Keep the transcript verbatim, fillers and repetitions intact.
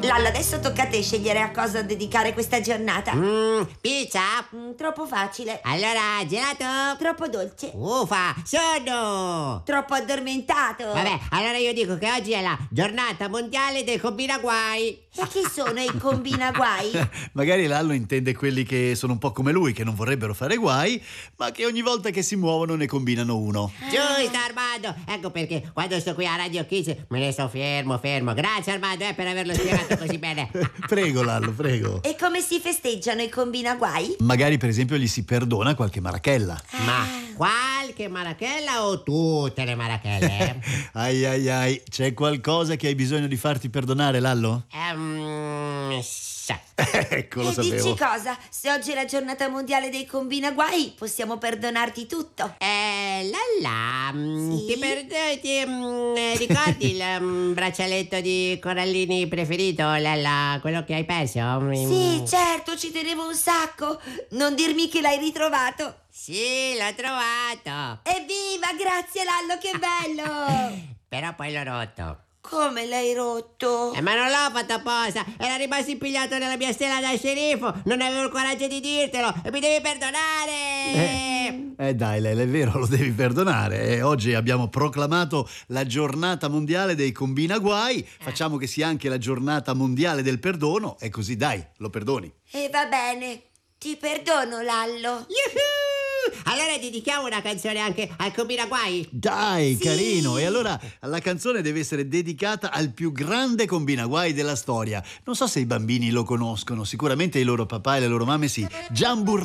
Lallo, adesso tocca a te scegliere a cosa dedicare questa giornata. Mm, pizza? Mm, troppo facile. Allora, gelato? Troppo dolce. Ufa, sono! Troppo addormentato. Vabbè, allora io dico che oggi è la giornata mondiale dei combinaguai. E chi sono i combinaguai? Magari Lallo intende quelli che sono un po' come lui, che non vorrebbero fare guai, ma che ogni volta che si muovono ne combinano uno. Giusto, Armando! Ecco perché quando sto qui a Radio Kids me ne sto fermo, fermo. Grazie, Armando, eh, per averlo spiegato così bene. Prego, Lallo, prego. E come si festeggiano i combinaguai? Magari per esempio gli si perdona qualche marachella. Ma qualche marachella o tutte le marachelle? Ai ai ai, c'è qualcosa che hai bisogno di farti perdonare, Lallo? Ehm, sì. Ecco, lo e sapevo. dici cosa? Se oggi è la giornata mondiale dei combinaguai, possiamo perdonarti tutto. Eh, là là, mm, Sì? ti perdo- ti, mm, eh, ricordi il mm, braccialetto di Corallini preferito, là là, quello che hai perso? Mm. Sì, certo, ci tenevo un sacco. Non dirmi che l'hai ritrovato. Sì, l'ho trovato. Evviva, grazie Lallo, che bello! Però poi l'ho rotto. Come l'hai rotto? Eh, ma non l'ho fatto apposta, era rimasto impigliato nella mia stella da sceriffo, non avevo il coraggio di dirtelo e mi devi perdonare! Eh dai, Lele, è vero, lo devi perdonare. Eh, oggi abbiamo proclamato la giornata mondiale dei combinaguai. Facciamo che sia anche la giornata mondiale del perdono e così dai, lo perdoni. E va bene, ti perdono Lallo. Yuhu! Allora dedichiamo una canzone anche al combinaguai? Dai, Sì. carino. E allora la canzone deve essere dedicata al più grande combinaguai della storia. Non so se i bambini lo conoscono, sicuramente i loro papà e le loro mamme sì. Gian Burrell.